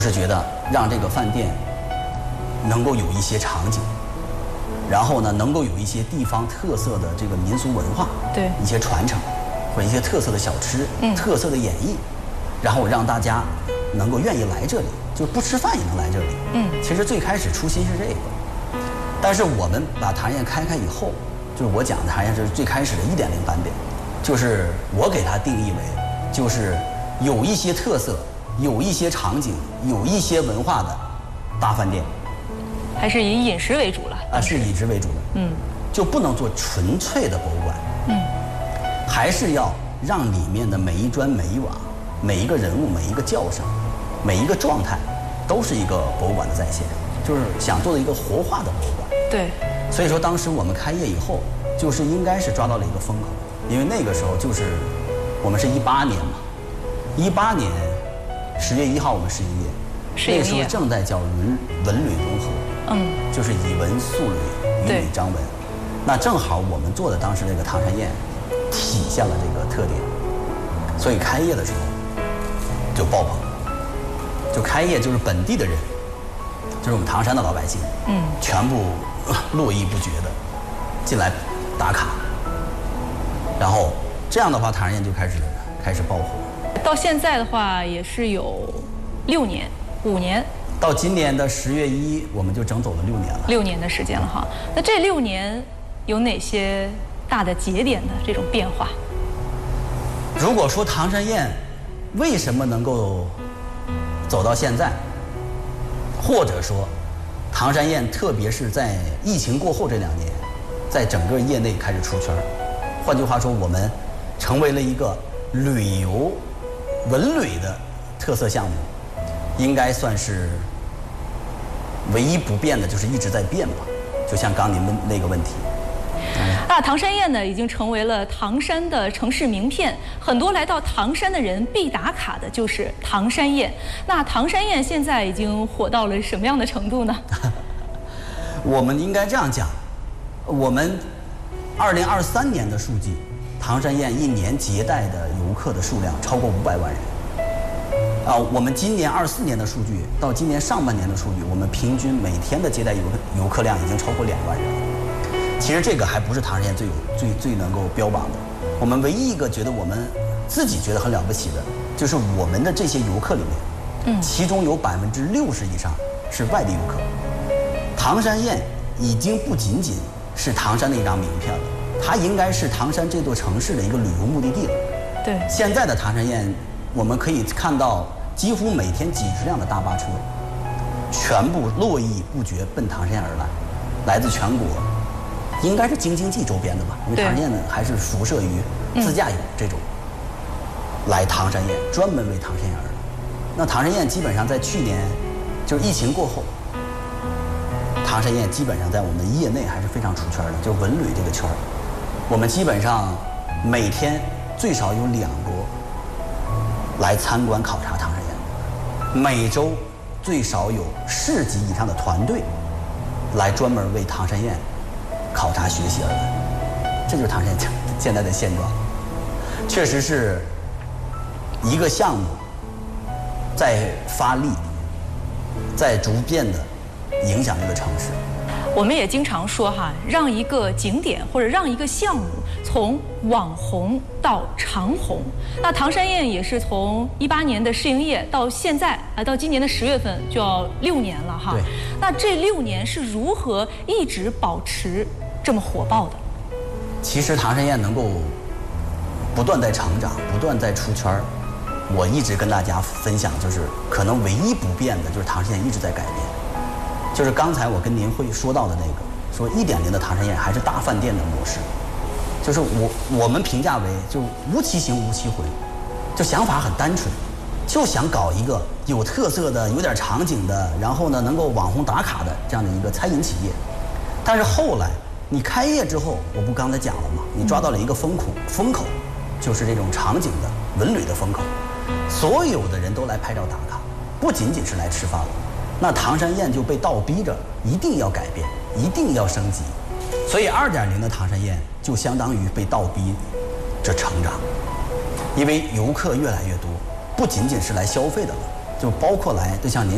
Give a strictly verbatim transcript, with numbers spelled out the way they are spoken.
是觉得让这个饭店能够有一些场景，然后呢，能够有一些地方特色的这个民俗文化， 对一些传承，或者一些特色的小吃， 嗯， 特色的演绎，然后让大家能够愿意来这里，就不吃饭也能来这里。 嗯， 其实最开始初心是这个，但是我们把唐人宴开开以后，就是我讲的唐人宴是最开始的一点零版本，就是我给它定义为，就是有一些特色。有一些场景，有一些文化的大饭店， 还是以饮食为主了啊，是以饮食为主的， 嗯， 就不能做纯粹的博物馆， 嗯， 还是要让里面的每一砖每一瓦、每一个人物、每一个叫声、每一个状态，都是一个博物馆的再现，就是想做的一个活化的博物馆。 对， 所以说当时我们开业以后，就是应该是抓到了一个风口，因为那个时候就是我们是一八年嘛，一八年。十月一号我们试营业，那个时候正在叫文文旅融合， 嗯， 就是以文塑旅，以旅彰文。那正好我们做的当时那个唐山宴，体现了这个特点，所以开业的时候就爆棚，就开业就是本地的人，就是我们唐山的老百姓， 嗯， 全部络绎不绝的进来打卡，然后这样的话，唐山宴就开始开始爆火。 到现在的话也是有六年、五年， 到今年的十月一，我们就整走了六年了。 六年的时间了哈。那这六年有哪些大的节点的这种变化？ 如果说唐山宴为什么能够走到现在，或者说唐山宴特别是在疫情过后这两年，在整个业内开始出圈，换句话说，我们成为了一个旅游。文旅的特色项目，应该算是唯一不变的，就是一直在变吧。就像刚您问那个问题， 那唐山宴呢，已经成为了唐山的城市名片，很多来到唐山的人必打卡的就是唐山宴。那唐山宴现在已经火到了什么样的程度呢？ 我们应该这样讲，我们二零二三年的数据。唐山宴一年接待的游客的数量超过五百万人，啊，我们今年二四年的数据到今年上半年的数据，我们平均每天的接待游客游客量已经超过两万人了。其实这个还不是唐山宴最有最最能够标榜的，我们唯一一个觉得我们自己觉得很了不起的，就是我们的这些游客里面，嗯，其中有百分之六十以上是外地游客。唐山宴已经不仅仅是唐山的一张名片了。它应该是唐山这座城市的一个旅游目的地了。 对， 现在的唐山宴，我们可以看到几乎每天几十辆的大巴车，全部络绎不绝奔唐山宴而来，来自全国，应该是京津冀周边的吧？因为唐山宴呢还是辐射于自驾游这种，嗯、来唐山宴专门为唐山宴而来。那唐山宴基本上在去年，就是疫情过后。唐山宴基本上在我们业内还是非常出圈的，就是文旅这个圈儿。我们基本上每天最少有两波来参观考察唐山宴，每周最少有市级以上的团队来专门为唐山宴考察学习而来。这就是唐山宴现在的现状，确实是一个项目在发力，在逐渐的影响这个城市。 我们也经常说哈，让一个景点或者让一个项目从网红到长红。那唐山宴也是从一八年的试营业到现在啊，到今年的十月份就要六年了哈。 对。 那这六年是如何一直保持这么火爆的？ 其实唐山宴能够不断在成长，不断在出圈儿。我一直跟大家分享，就是可能唯一不变的就是唐山宴一直在改变。就是刚才我跟您会说到的那个，说一点零的唐山宴还是大饭店的模式，就是我我们评价为就无其行无其回，就想法很单纯，就想搞一个有特色的、有点场景的，然后呢能够网红打卡的这样的一个餐饮企业。但是后来你开业之后，我不刚才讲了吗？你抓到了一个风口，风口就是这种场景的文旅的风口，所有的人都来拍照打卡，不仅仅是来吃饭了。那唐山宴就被倒逼着一定要改变，一定要升级，所以二点零的唐山宴就相当于被倒逼着成长，因为游客越来越多，不仅仅是来消费的了，就包括来，就像您。